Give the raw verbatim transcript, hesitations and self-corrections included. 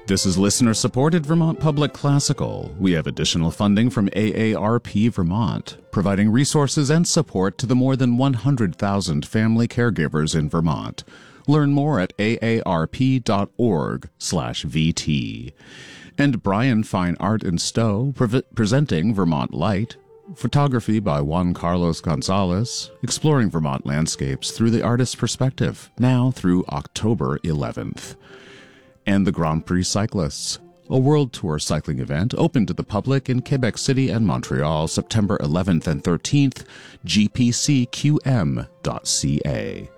This is listener-supported Vermont Public Classical. We have additional funding from A A R P Vermont, providing resources and support to the more than one hundred thousand family caregivers in Vermont. Learn more at aarp.org slash VT. And Brian Fine Art in Stowe, pre- presenting Vermont Light, photography by Juan Carlos Gonzalez, exploring Vermont landscapes through the artist's perspective, now through October eleventh. And the Grand Prix Cyclists, a world tour cycling event open to the public in Quebec City and Montreal, September eleventh and thirteenth, g p c q m dot c a.